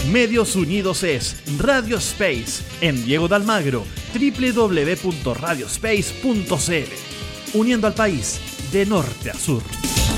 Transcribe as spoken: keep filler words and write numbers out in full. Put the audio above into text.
Medios Unidos es Radio Space en Diego de Almagro, doble u doble u doble u punto radio space punto c l, uniendo al país de norte a sur.